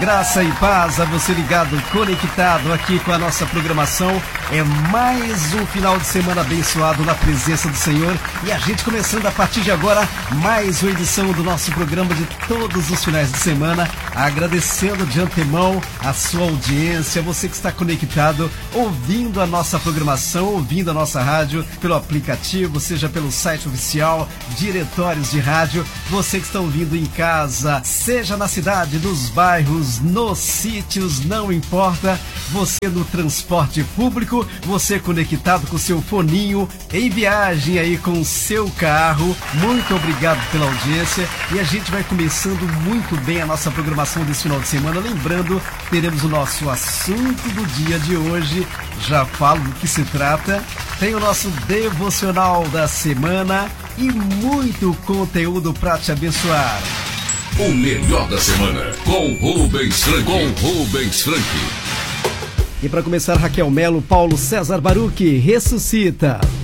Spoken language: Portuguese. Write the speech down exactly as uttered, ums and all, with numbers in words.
Graça e paz a você ligado, conectado aqui com a nossa programação. É mais um final de semana abençoado na presença do Senhor. E a gente começando a partir de agora mais uma edição do nosso programa de todos os finais de semana. Agradecendo de antemão a sua audiência, você que está conectado, ouvindo a nossa programação, ouvindo a nossa rádio pelo aplicativo, seja pelo site oficial, diretórios de rádio. Você que está ouvindo em casa, seja na cidade, nos bairros, nos sítios, não importa. Você no transporte público, você conectado com seu foninho, em viagem aí com o seu carro. Muito obrigado pela audiência. E a gente vai começando muito bem a nossa programação desse final de semana. Lembrando, teremos o nosso assunto do dia de hoje. Já falo do que se trata. Tem o nosso devocional da semana e muito conteúdo para te abençoar. O melhor da semana com Rubens Frank. Com Rubens Frank. E para começar, Raquel Melo, Paulo César Baruch, ressuscita.